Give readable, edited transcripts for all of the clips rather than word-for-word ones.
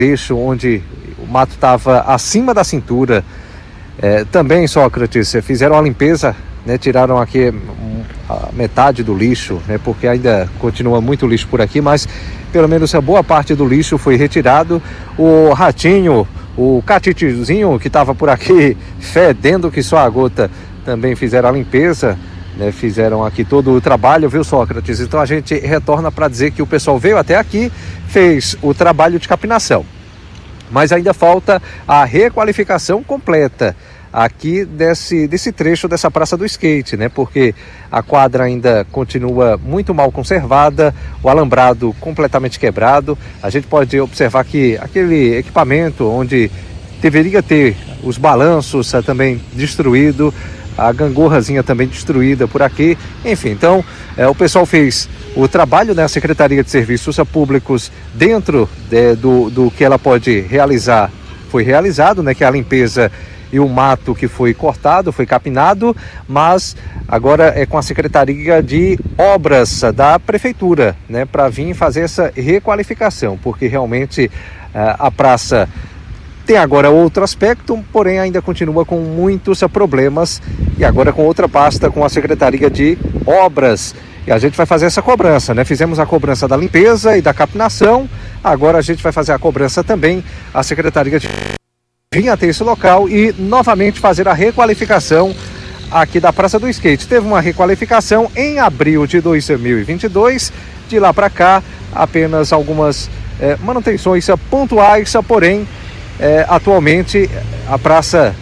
trecho onde o mato estava acima da cintura. Também, Sócrates, fizeram a limpeza, né, tiraram aqui a metade do lixo, né, porque ainda continua muito lixo por aqui, mas pelo menos a boa parte do lixo foi retirado. O ratinho, o catitizinho que estava por aqui fedendo que só a gota, também fizeram a limpeza, né, fizeram aqui todo o trabalho, viu, Sócrates? Então a gente retorna para dizer que o pessoal veio até aqui, fez o trabalho de capinação, mas ainda falta a requalificação completa aqui desse trecho dessa Praça do Skate, né? Porque a quadra ainda continua muito mal conservada, o alambrado completamente quebrado. A gente pode observar que aquele equipamento onde deveria ter os balanços também destruído, a gangorrazinha também destruída por aqui. Enfim, então o pessoal fez o trabalho, né? A Secretaria de Serviços Públicos, dentro do que ela pode realizar, foi realizado, né? Que é a limpeza e o mato que foi cortado, foi capinado, mas agora é com a Secretaria de Obras da Prefeitura, né, para vir fazer essa requalificação, porque realmente a praça tem agora outro aspecto, porém ainda continua com muitos problemas, e agora com outra pasta, com a Secretaria de Obras. E a gente vai fazer essa cobrança, né? Fizemos a cobrança da limpeza e da capinação, agora a gente vai fazer a cobrança também, a Secretaria de vir até esse local e novamente fazer a requalificação aqui da Praça do Skate. Teve uma requalificação em abril de 2022, de lá para cá apenas algumas manutenções pontuais, porém atualmente a praça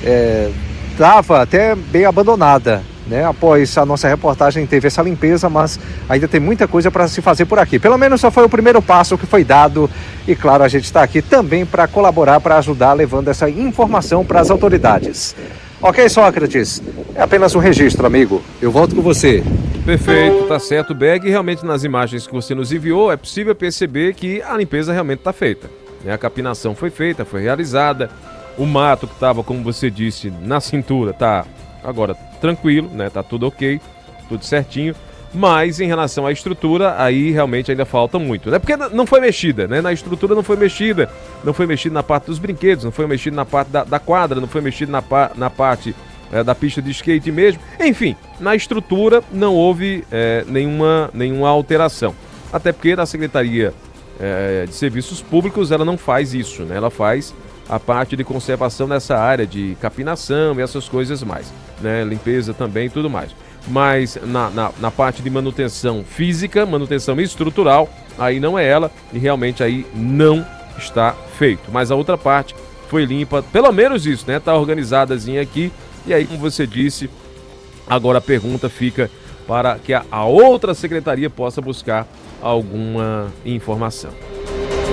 estava até bem abandonada, né? Após a nossa reportagem teve essa limpeza, mas ainda tem muita coisa para se fazer por aqui. Pelo menos só foi o primeiro passo que foi dado, e claro, a gente está aqui também para colaborar, para ajudar, levando essa informação para as autoridades. Ok, Sócrates? É apenas um registro, amigo. Eu volto com você. Perfeito, tá certo, Beg. Realmente nas imagens que você nos enviou é possível perceber que a limpeza realmente está feita, né? A capinação foi feita, foi realizada. O mato que estava, como você disse, na cintura, tá agora tranquilo, né? Tá tudo ok, tudo certinho. Mas em relação à estrutura, aí realmente ainda falta muito, né? Porque não foi mexida, né? Na estrutura não foi mexida na parte dos brinquedos, não foi mexido na parte da quadra, não foi mexido na parte da pista de skate mesmo. Enfim, na estrutura não houve nenhuma alteração. Até porque na Secretaria de Serviços Públicos ela não faz isso, né? Ela faz a parte de conservação nessa área de capinação e essas coisas mais, né? Limpeza também e tudo mais. Mas na parte de manutenção física, manutenção estrutural, aí não é ela, e realmente aí não está feito. Mas a outra parte foi limpa, pelo menos isso, né? Tá organizadazinha aqui, e aí, como você disse, agora a pergunta fica para que a outra secretaria possa buscar alguma informação.